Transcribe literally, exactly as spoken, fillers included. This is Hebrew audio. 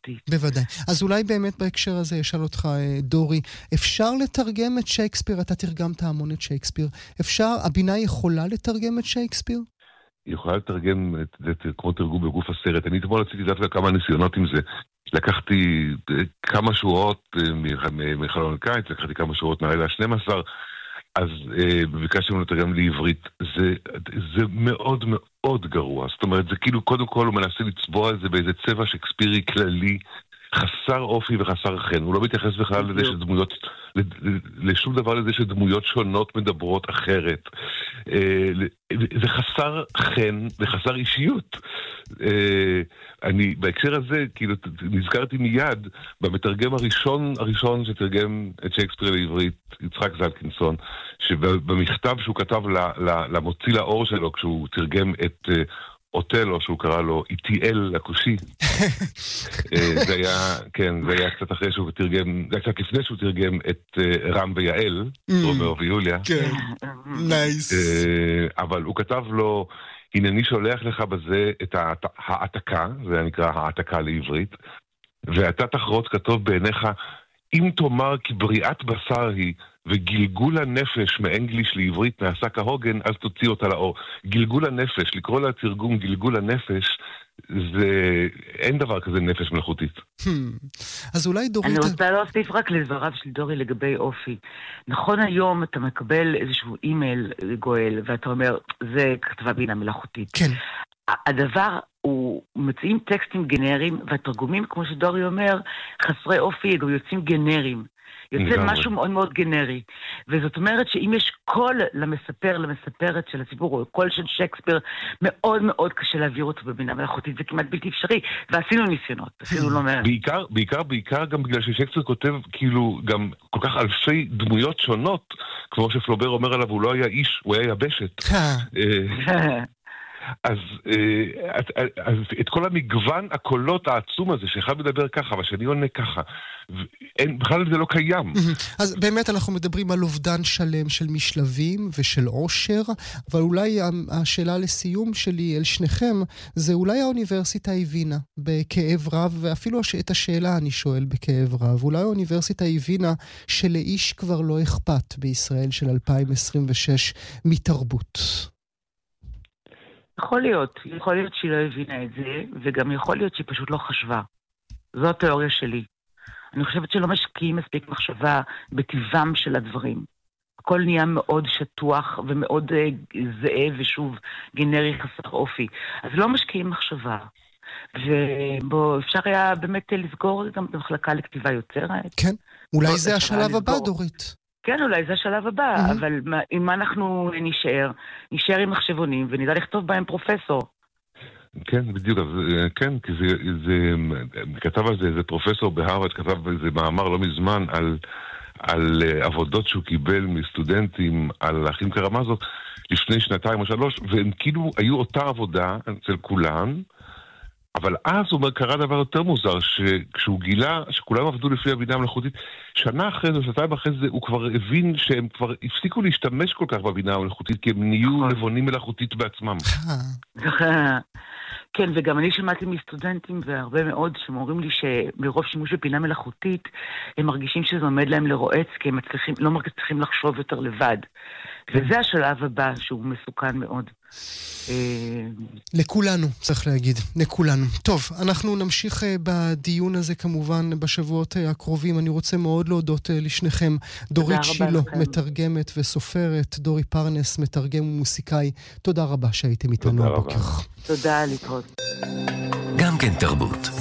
מלאכותית. בוודאי. אז אולי באמת בהקשר הזה ישאל אותך, דורי, אפשר לתרגם את שייקספיר? אתה תרגמת המון את שייקספיר. אפשר, הבינה יכולה לתרגם את שייקספיר? היא יכולה לתרגם את זה כמו תרגום בגוף הסרט. אני אתמול עשיתי דווקא כמה ניסיונות עם זה. לקחתי כמה שורות מחלון הקיץ, לקחתי כמה שורות מהלילה ה-שנים עשר, אז אה, ביקשתי לנו לתרגם לעברית. זה, זה מאוד מאוד גרוע. זאת אומרת, זה כאילו קודם כל הוא מנסה לצבוע את זה באיזה צבע שייקספירי כללי, חסר אופי וחסר חן. הוא לא מתייחס בכלל לזה שדמויות, לשום דבר לזה שדמויות שונות מדברות אחרת. זה חסר חן וחסר אישיות. אני, בהקשר הזה, כאילו, נזכרתי מיד במתרגם הראשון, הראשון שתרגם את שייקספיר לעברית, יצחק זלקינסון, שבמכתב שהוא כתב למוציא לאור שלו, כשהוא תרגם את אוטלו, שהוא קרא לו איטיאל הכושי. זה היה, כן, זה היה קצת אחרי שהוא תרגם, זה היה קצת לפני שהוא תרגם את רם ויעל, רומאו ויוליה. כן, נייס. אבל הוא כתב לו, הנני שולח לך בזה את העתקה, זה נקרא העתקה לעברית, ואתה תחרוץ כתוב בעיניך, אם תאמר כי בריאת בשר היא, וגלגול הנפש מאנגליש לעברית נעשה כהוגן, אז תוציא אותה לאור. גלגול הנפש, לקרוא לה תרגום גלגול הנפש, זה, אין דבר כזה נפש מלאכותית. אז אולי דורית... אני רוצה להוסיף רק לדבריו של דורי לגבי אופי. נכון היום אתה מקבל איזשהו אימייל גואל, ואתה אומר, זה כתבה בינה מלאכותית. כן. הדבר הוא, מציעים טקסטים גנריים, והתרגומים, כמו שדורי אומר, חסרי אופי, גם יוצאים גנריים. יוצא משהו מאוד מאוד גנרי. וזאת אומרת שאם יש קול למספר, למספרת של הסיפור, או קול של שייקספיר, מאוד מאוד קשה להעביר אותו בבינה מלאכותית, זה כמעט בלתי אפשרי. ועשינו ניסיונות, עשינו לא מעט. בעיקר, בעיקר, בעיקר גם בגלל ששייקספיר כותב כאילו גם כל כך אלפי דמויות שונות, כמו שפלובר אומר עליו, הוא לא היה איש, הוא היה יבשת. אז, אז, אז את כל המגוון הקולות העצום הזה, שאחד מדבר ככה, והשני עונה ככה, אין, בכלל זה לא קיים. אז באמת אנחנו מדברים על אובדן שלם של משלבים ושל עושר, אבל אולי השאלה לסיום שלי אל שניכם, זה אולי האוניברסיטה הבינה בכאב רב, ואפילו את השאלה אני שואל בכאב רב, אולי האוניברסיטה הבינה שלאיש כבר לא אכפת בישראל של אלפיים עשרים ושש מתרבות. יכול להיות, יכול להיות שהיא לא הבינה את זה, וגם יכול להיות שהיא פשוט לא חשבה. זו התיאוריה שלי. אני חושבת שלא משקיעים מספיק מחשבה בטבעם של הדברים. הכל נהיה מאוד שטוח ומאוד זהה ושוב גנרי חסר אופי. אז לא משקיעים מחשבה. ובו אפשר היה באמת לסגור גם במחלקה לכתיבה יוצרת. כן, אולי זה השלב הבא, דורית. כן, אולי זה השלב הבא, mm-hmm. אבל עם מה אנחנו נשאר? נשאר עם מחשבונים ונדע לכתוב בהם פרופסור. כן, בדיוק, כן, כי זה, זה, כתב על זה איזה פרופסור בהרווארד, כתב איזה מאמר לא מזמן על, על עבודות שהוא קיבל מסטודנטים על האחים קרמזוב לפני שנתיים או שלוש, והם כאילו היו אותה עבודה אצל כולם, אבל אז הוא אומר, קרה דבר יותר מוזר, שכשהוא גילה שכולם עבדו לפי הבינה המלאכותית, שנה אחרי זה, שנתיים אחרי זה, הוא כבר הבין שהם כבר הפסיקו להשתמש כל כך בבינה המלאכותית, כי הם נהיו נבונים מלאכותית בעצמם. כן, וגם אני שמעתי מסטודנטים והרבה מאוד שאומרים לי שמרוב שימוש בבינה מלאכותית, הם מרגישים שזה עומד להם לרועץ, כי הם מצליחים, לא מצליחים לחשוב יותר לבד. וזה השלב הבא שהוא מסוכן מאוד. לכולנו, צריך להגיד, לכולנו. טוב, אנחנו נמשיך בדיון הזה כמובן בשבועות הקרובים. אני רוצה מאוד להודות לשניכם. דורית שילו, מתרגמת וסופרת, דורי פרנס, מתרגם ומוסיקאי. תודה רבה שהייתם איתנו הבוקר. תודה, להתראות. גם כן תרבות.